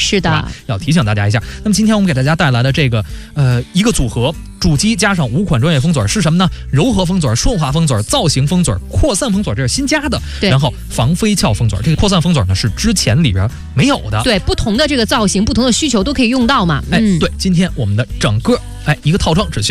是的， 要提醒大家一下。那么今天我们给大家带来的这个一个组合，主机加上5款专业封嘴是什么呢？柔和封嘴、顺滑封嘴、造型封嘴、扩散封嘴，这是新加的。然后防飞翘封嘴，这个扩散封嘴呢是之前里边没有的。 对，不同的这个造型、不同的需求都可以用到嘛。 对，今天我们的整个一个套装只需要